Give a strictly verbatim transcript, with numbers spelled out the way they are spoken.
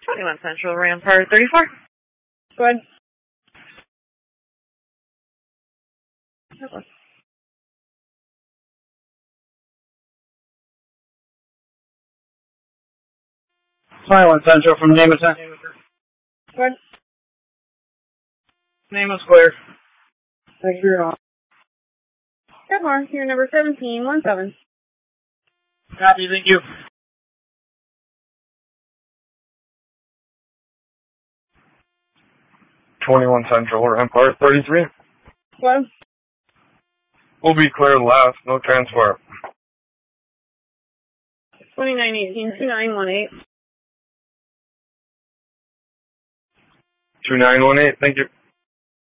twenty-one Central, Rampart thirty-four. Go ahead. twenty-one Central from Name of Go ahead. Name is clear. Thank you for your call. Good morning. Here, number seventeen one seven. Copy, thank you. twenty-one Central, Rampart thirty-three. Go ahead. Will be clear last, no transport. twenty-nine eighteen two nine one eight. two nine one eight, thank you.